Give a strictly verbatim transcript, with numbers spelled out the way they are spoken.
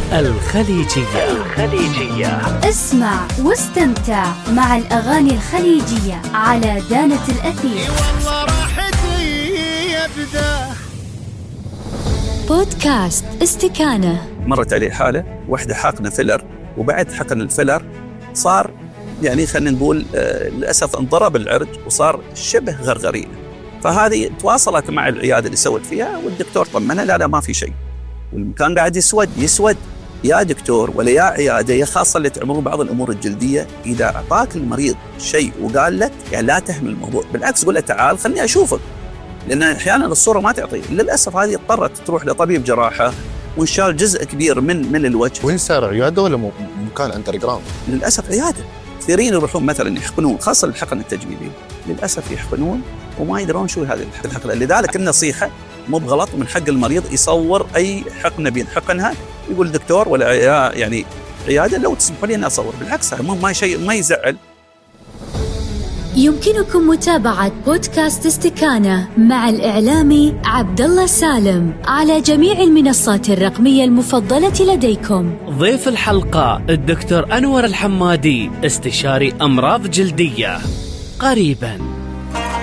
الخليجية. الخليجية اسمع واستمتع مع الأغاني الخليجية على دانة الأثير. والله راحتي يبدأ. بودكاست استكانة. مرت عليه حالة واحدة حقن فيلر، وبعد حقن الفيلر صار يعني خلينا نقول آه للأسف انضرب العرج وصار شبه غرغرينة. فهذه تواصلت مع العيادة اللي سوت فيها، والدكتور طمنها لا لا ما في شيء، والمكان قاعد يسود يسود. يا دكتور ولا يا عيادة، يا خاصة اللي تعملون بعض الأمور الجلدية، إذا أعطاك المريض شيء وقال لك يعني لا تهمل الموضوع، بالعكس قول له تعال خلني أشوفك، لأن أحيانا الصورة ما تعطي. للأسف هذه اضطرت تروح لطبيب جراحة وانشال جزء كبير من من الوجه. وين صار، عيادة ولا مكان أندر جراوند؟ للأسف عيادة. كثيرين يروحون مثلا يحقنون، خاصة الحقن التجميلي، للأسف يحقنون وما يدرون شو هذه الحقنة. لذلك النصيحة مو بغلط، ومن حق المريض يصور أي حقنة بينحقنها، يقول دكتور ولا يعني عيادة لو تسمحوا لي أن أصور. بالعكس مو ما شيء ما يزعل. يمكنكم متابعة بودكاست استكانة مع الإعلامي عبد الله سالم على جميع المنصات الرقمية المفضلة لديكم. ضيف الحلقة الدكتور أنور الحمادي، استشاري أمراض جلدية. قريباً.